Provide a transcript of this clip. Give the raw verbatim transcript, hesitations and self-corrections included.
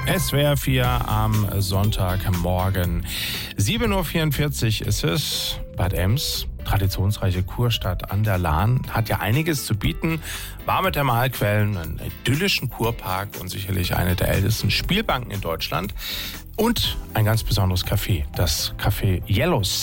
S W R vier am Sonntagmorgen. sieben Uhr vierundvierzig ist es. Bad Ems, traditionsreiche Kurstadt an der Lahn, hat ja einiges zu bieten. Warme Thermalquellen, einen idyllischen Kurpark und sicherlich eine der ältesten Spielbanken in Deutschland. Und ein ganz besonderes Café, das Café Yellows.